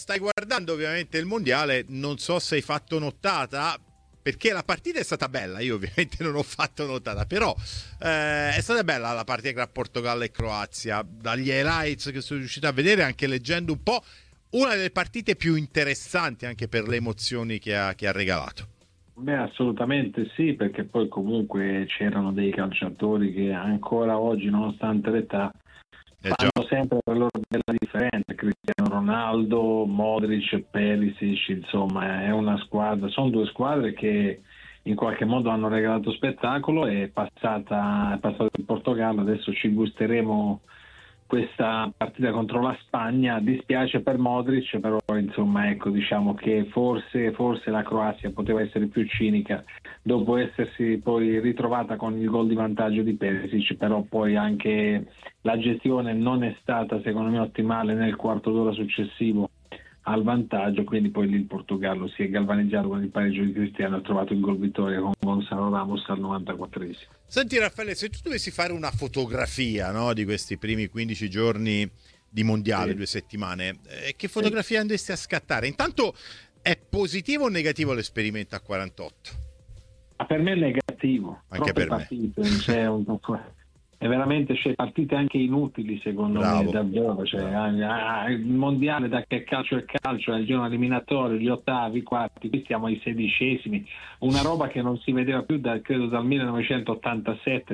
stai guardando ovviamente il mondiale, non so se hai fatto nottata, perché la partita è stata bella, io ovviamente non ho fatto notata, però è stata bella la partita tra Portogallo e Croazia, dagli highlights che sono riuscito a vedere, anche leggendo un po', una delle partite più interessanti anche per le emozioni che ha regalato. Beh, assolutamente sì, perché poi comunque c'erano dei calciatori che ancora oggi, nonostante l'età, fanno sempre la loro bella differenza. Cristiano Ronaldo, Modric, Perisic, insomma è una squadra, sono due squadre che in qualche modo hanno regalato spettacolo. È passato il Portogallo, adesso ci gusteremo questa partita contro la Spagna. Dispiace per Modric, però insomma ecco, diciamo che forse la Croazia poteva essere più cinica dopo essersi poi ritrovata con il gol di vantaggio di Perisic, però poi anche la gestione non è stata secondo me ottimale nel quarto d'ora successivo al vantaggio, quindi poi lì il Portogallo si è galvaneggiato con il pareggio di Cristiano, ha trovato il gol vittoria con Gonzalo Ramos al 94esimo. Senti Raffaele, se tu dovessi fare una fotografia, no, di questi primi 15 giorni di mondiale, sì, 2 settimane, che fotografia andresti a scattare? Intanto è positivo o negativo l'esperimento a 48? Per me è negativo. Anche per partite, è veramente, partite anche inutili secondo me, davvero, il mondiale, da che calcio è calcio, è il girone eliminatorio, gli ottavi, i quarti, qui siamo ai 16esimi, una roba che non si vedeva più credo dal 1987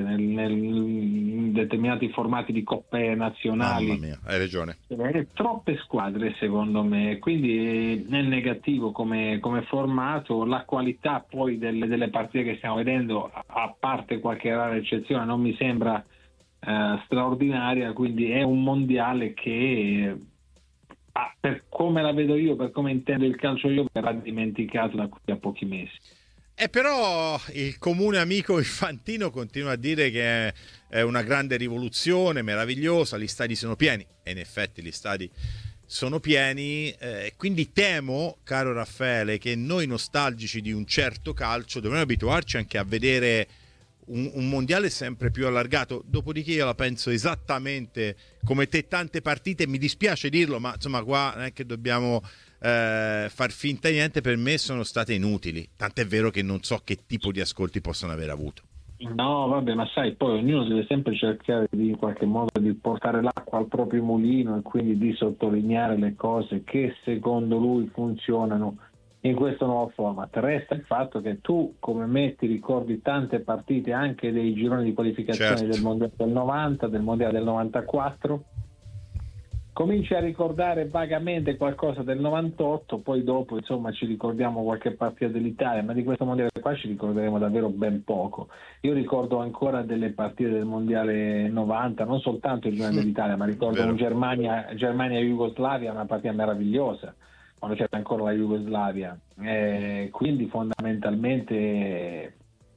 in determinati formati di coppe nazionali. Mamma mia, hai ragione. Troppe squadre secondo me, quindi è negativo come formato. La qualità poi delle partite che stiamo vedendo, a parte qualche rara eccezione, non mi sembra straordinaria, quindi è un mondiale che per come la vedo io, per come intendo il calcio io, verrà dimenticato da qui a pochi mesi. Però il comune amico Infantino continua a dire che è una grande rivoluzione, meravigliosa, gli stadi sono pieni, e in effetti gli stadi sono pieni, quindi temo, caro Raffaele, che noi nostalgici di un certo calcio dovremmo abituarci anche a vedere un mondiale sempre più allargato. Dopodiché io la penso esattamente come te, tante partite, mi dispiace dirlo, ma insomma qua non è che dobbiamo far finta di niente, per me sono state inutili, tant'è vero che non so che tipo di ascolti possono aver avuto. No, vabbè, ma sai, poi ognuno deve sempre cercare di in qualche modo di portare l'acqua al proprio mulino e quindi di sottolineare le cose che secondo lui funzionano in questo nuovo format. Resta il fatto che tu, come me, ti ricordi tante partite anche dei gironi di qualificazione, certo, del mondiale del 90, del mondiale del 94. Cominci a ricordare vagamente qualcosa del 98, poi dopo insomma ci ricordiamo qualche partita dell'Italia, ma di questo mondiale qua ci ricorderemo davvero ben poco. Io ricordo ancora delle partite del mondiale 90, non soltanto il girone dell'Italia, ma ricordo un Germania-Jugoslavia, una partita meravigliosa quando c'era ancora la Jugoslavia, quindi fondamentalmente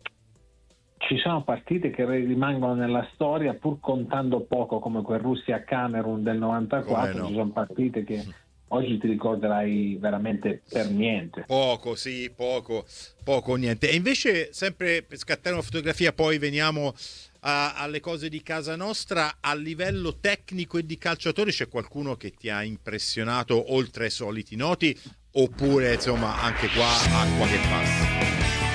ci sono partite che rimangono nella storia pur contando poco, come quel Russia-Camerun del 94, no? Ci sono partite che oggi ti ricorderai veramente per niente. Poco niente. E invece, sempre per scattare una fotografia, poi veniamo alle cose di casa nostra, a livello tecnico e di calciatori, c'è qualcuno che ti ha impressionato oltre ai soliti noti, oppure insomma anche qua acqua che passa?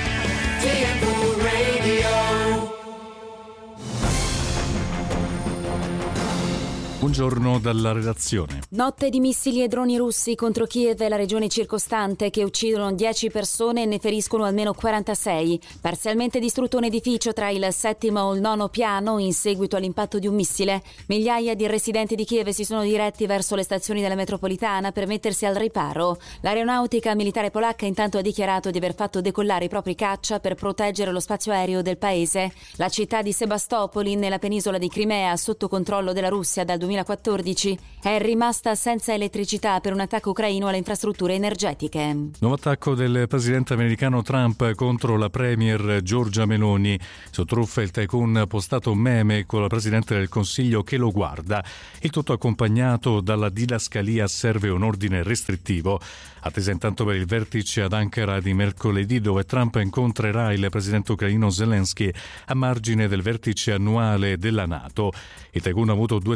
Buongiorno dalla redazione. Notte di missili e droni russi contro Kiev e la regione circostante che uccidono 10 persone e ne feriscono almeno 46. Parzialmente distrutto un edificio tra il 7° e il 9° piano in seguito all'impatto di un missile. Migliaia di residenti di Kiev si sono diretti verso le stazioni della metropolitana per mettersi al riparo. L'aeronautica militare polacca intanto ha dichiarato di aver fatto decollare i propri caccia per proteggere lo spazio aereo del paese. La città di Sebastopoli, nella penisola di Crimea, sotto controllo della Russia dal 2014, è rimasta senza elettricità per un attacco ucraino alle infrastrutture energetiche. Nuovo attacco del presidente americano Trump contro la premier Giorgia Meloni. Su truffa il tycoon ha postato un meme con la presidente del Consiglio che lo guarda. Il tutto accompagnato dalla didascalia serve un ordine restrittivo. Attesa intanto per il vertice ad Ankara di mercoledì, dove Trump incontrerà il presidente ucraino Zelensky a margine del vertice annuale della NATO. Il tycoon ha avuto 2 telefonate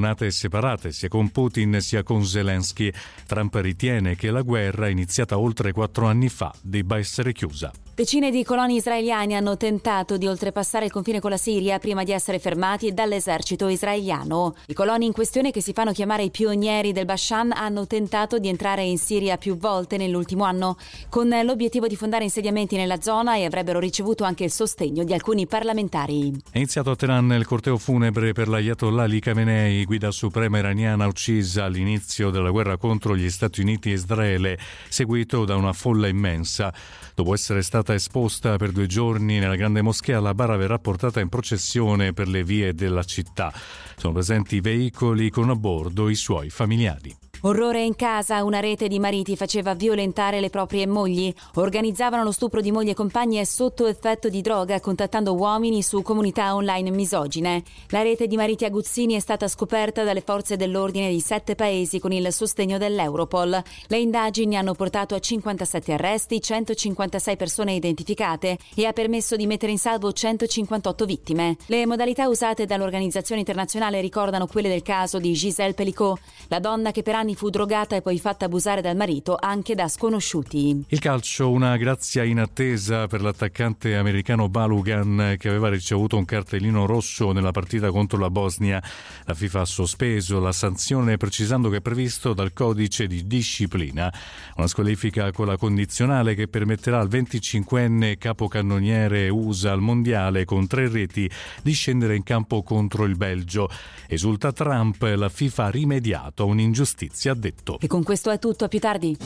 telefonate separate sia con Putin sia con Zelensky. Trump ritiene che la guerra, iniziata oltre 4 anni fa, debba essere chiusa. Decine di coloni israeliani hanno tentato di oltrepassare il confine con la Siria prima di essere fermati dall'esercito israeliano. I coloni in questione, che si fanno chiamare i pionieri del Bashan, hanno tentato di entrare in Siria più volte nell'ultimo anno, con l'obiettivo di fondare insediamenti nella zona, e avrebbero ricevuto anche il sostegno di alcuni parlamentari. È iniziato a Teheran il corteo funebre per l'Ayatollah Ali Khamenei, guida suprema iraniana uccisa all'inizio della guerra contro gli Stati Uniti e Israele, seguito da una folla immensa. Dopo essere stata esposta per 2 giorni nella grande moschea, la bara verrà portata in processione per le vie della città. Sono presenti veicoli con a bordo i suoi familiari. Orrore in casa, una rete di mariti faceva violentare le proprie mogli. Organizzavano lo stupro di mogli e compagne sotto effetto di droga, contattando uomini su comunità online misogine. La rete di mariti aguzzini è stata scoperta dalle forze dell'ordine di 7 paesi con il sostegno dell'Europol. Le indagini hanno portato a 57 arresti, 156 persone identificate e ha permesso di mettere in salvo 158 vittime. Le modalità usate dall'organizzazione internazionale ricordano quelle del caso di Gisèle Pelicot, la donna che per anni fu drogata e poi fatta abusare dal marito anche da sconosciuti. Il calcio, una grazia in attesa per l'attaccante americano Balogun, che aveva ricevuto un cartellino rosso nella partita contro la Bosnia. La FIFA ha sospeso la sanzione, precisando che è previsto dal codice di disciplina. Una squalifica con la condizionale che permetterà al 25enne capocannoniere USA al mondiale con 3 reti di scendere in campo contro il Belgio. Esulta Trump, la FIFA ha rimediato a un'ingiustizia, ha detto. E con questo è tutto, a più tardi.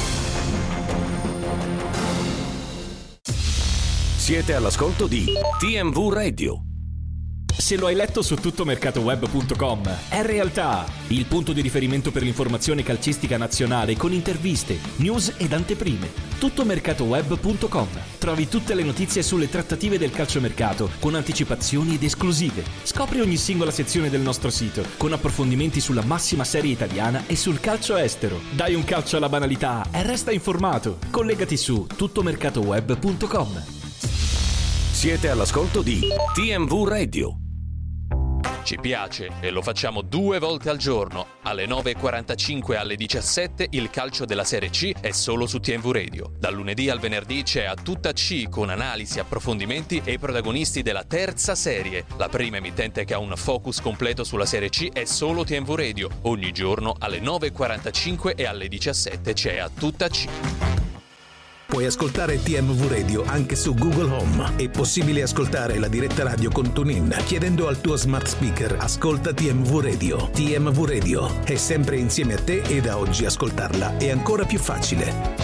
Siete all'ascolto di TMV Radio. Se lo hai letto su tuttomercatoweb.com, è realtà, il punto di riferimento per l'informazione calcistica nazionale con interviste, news ed anteprime. Tuttomercatoweb.com. Trovi tutte le notizie sulle trattative del calciomercato con anticipazioni ed esclusive. Scopri ogni singola sezione del nostro sito con approfondimenti sulla massima serie italiana e sul calcio estero. Dai un calcio alla banalità e resta informato. Collegati su tuttomercatoweb.com. Siete all'ascolto di TMV Radio. Ci piace e lo facciamo 2 volte al giorno. Alle 9.45 e alle 17 il calcio della Serie C è solo su TMV Radio. Dal lunedì al venerdì c'è A Tutta C con analisi, approfondimenti e i protagonisti della terza serie. La prima emittente che ha un focus completo sulla Serie C è solo TMV Radio. Ogni giorno alle 9.45 e alle 17 c'è A Tutta C. Puoi ascoltare TMV Radio anche su Google Home. È possibile ascoltare la diretta radio con TuneIn chiedendo al tuo smart speaker "Ascolta TMV Radio". TMV Radio è sempre insieme a te e da oggi ascoltarla è ancora più facile.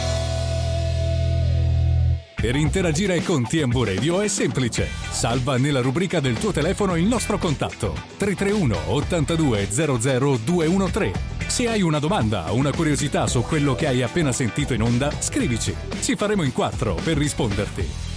Per interagire con TMV Radio è semplice. Salva nella rubrica del tuo telefono il nostro contatto 331 82 00 213. Se hai una domanda o una curiosità su quello che hai appena sentito in onda, scrivici. Ci faremo in 4 per risponderti.